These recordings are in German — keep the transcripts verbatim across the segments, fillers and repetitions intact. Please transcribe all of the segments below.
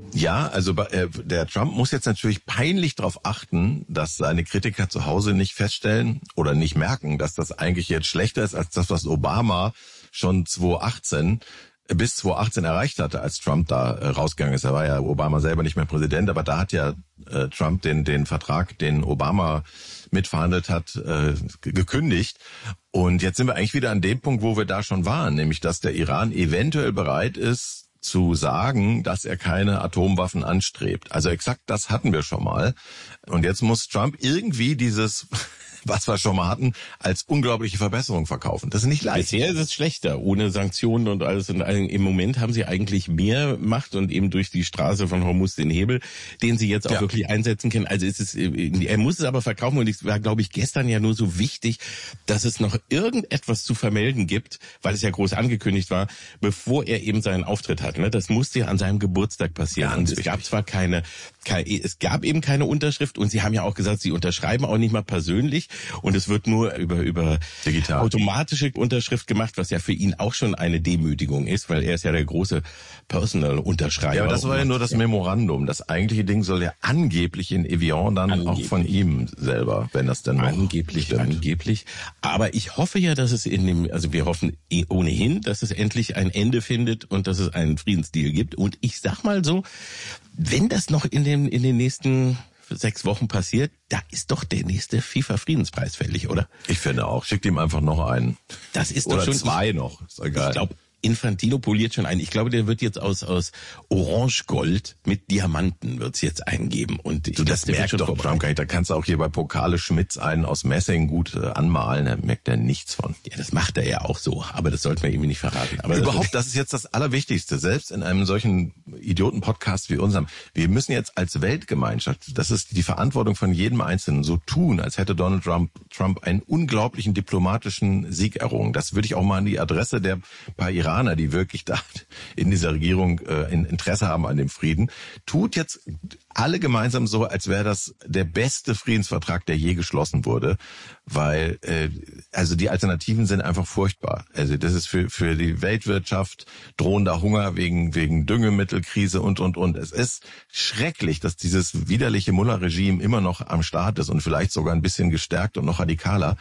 Ja, also äh, der Trump muss jetzt natürlich peinlich darauf achten, dass seine Kritiker zu Hause nicht feststellen oder nicht merken, dass das eigentlich jetzt schlechter ist als das, was Obama schon zweitausendachtzehn bis zweitausendachtzehn erreicht hatte, als Trump da äh, rausgegangen ist. Da war ja Obama selber nicht mehr Präsident, aber da hat ja äh, Trump den den Vertrag, den Obama mitverhandelt hat, äh, gekündigt. Und jetzt sind wir eigentlich wieder an dem Punkt, wo wir da schon waren, nämlich dass der Iran eventuell bereit ist, zu sagen, dass er keine Atomwaffen anstrebt. Also exakt das hatten wir schon mal. Und jetzt muss Trump irgendwie dieses, was wir schon mal hatten, als unglaubliche Verbesserung verkaufen. Das ist nicht leicht. Bisher ist es schlechter, ohne Sanktionen und alles. Und im Moment haben sie eigentlich mehr Macht und eben durch die Straße von Hormuz den Hebel, den sie jetzt auch ja. wirklich einsetzen können. Also es ist, er muss es aber verkaufen und es war, glaube ich, gestern ja nur so wichtig, dass es noch irgendetwas zu vermelden gibt, weil es ja groß angekündigt war, bevor er eben seinen Auftritt hat. Das musste ja an seinem Geburtstag passieren. Ganz und es wichtig. gab zwar keine, keine, es gab eben keine Unterschrift und sie haben ja auch gesagt, sie unterschreiben auch nicht mal persönlich und es wird nur über, über digital automatische Unterschrift gemacht, was ja für ihn auch schon eine Demütigung ist, weil er ist ja der große Personal-Unterschreiber. Ja, aber das war ja nur das Memorandum. Das eigentliche Ding soll ja angeblich in Evian dann angeblich. auch von ihm selber, wenn das denn noch angeblich, stimmt. Angeblich. Aber ich hoffe ja, dass es in dem, also wir hoffen ohnehin, dass es endlich ein Ende findet und dass es einen Friedensdeal gibt. Und ich sag mal so, wenn das noch in den, in den nächsten sechs Wochen passiert, da ist doch der nächste FIFA-Friedenspreis fällig, oder? Ich finde auch. Schickt ihm einfach noch einen. Das ist oder doch schon zwei noch. Ist egal. Ich glaube, Infantino poliert schon ein. Ich glaube, der wird jetzt aus aus Orangegold mit Diamanten wird's jetzt eingeben. Und ich du, das glaub, merkt doch Trump gar nicht. Da kannst du auch hier bei Pokale Schmitz einen aus Messing gut äh, anmalen. Da merkt er nichts von. Ja, das macht er ja auch so. Aber das sollten wir ihm nicht verraten. Aber überhaupt, das ist jetzt das Allerwichtigste. Selbst in einem solchen Idioten-Podcast wie unserem. Wir müssen jetzt als Weltgemeinschaft, das ist die Verantwortung von jedem Einzelnen, so tun, als hätte Donald Trump, Trump einen unglaublichen diplomatischen Sieg errungen. Das würde ich auch mal an die Adresse der paar Iraner, die wirklich da in dieser Regierung äh, Interesse haben an dem Frieden, tut jetzt alle gemeinsam so, als wäre das der beste Friedensvertrag, der je geschlossen wurde, weil äh, also die Alternativen sind einfach furchtbar. Also das ist für für die Weltwirtschaft drohender Hunger wegen wegen Düngemittelkrise und und und. Es ist schrecklich, dass dieses widerliche Mullah-Regime immer noch am Start ist und vielleicht sogar ein bisschen gestärkt und noch radikaler.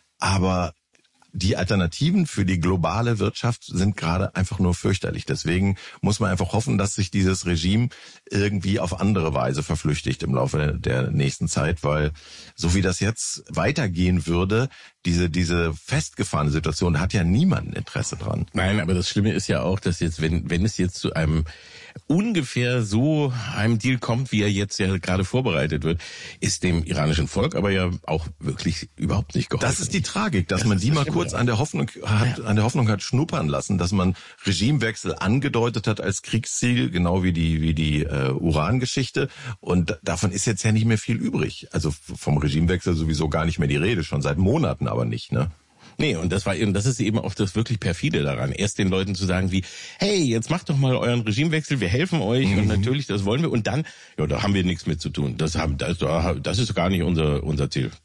Aber die Alternativen für die globale Wirtschaft sind gerade einfach nur fürchterlich. Deswegen muss man einfach hoffen, dass sich dieses Regime irgendwie auf andere Weise verflüchtigt im Laufe der nächsten Zeit, weil so wie das jetzt weitergehen würde, diese diese festgefahrene Situation, da hat ja niemand ein Interesse dran. Nein, aber das Schlimme ist ja auch, dass jetzt, wenn wenn es jetzt zu einem ungefähr so einem Deal kommt, wie er jetzt ja gerade vorbereitet wird, ist dem iranischen Volk aber ja auch wirklich überhaupt nicht geholfen. Das ist die Tragik, dass das man die mal Stimmt, kurz ja. an der Hoffnung hat, ja. an der Hoffnung hat schnuppern lassen, dass man Regimewechsel angedeutet hat als Kriegsziel, genau wie die wie die äh, Uran-Geschichte. Und davon ist jetzt ja nicht mehr viel übrig. Also vom Regimewechsel sowieso gar nicht mehr die Rede, schon seit Monaten aber nicht, ne? Nee, und das war eben, das ist eben auch das wirklich perfide daran. Erst den Leuten zu sagen wie, hey, jetzt macht doch mal euren Regimewechsel, wir helfen euch mhm. und natürlich, das wollen wir. Und dann, ja, da haben wir nichts mit zu tun. Das haben, das, das ist gar nicht unser unser Ziel.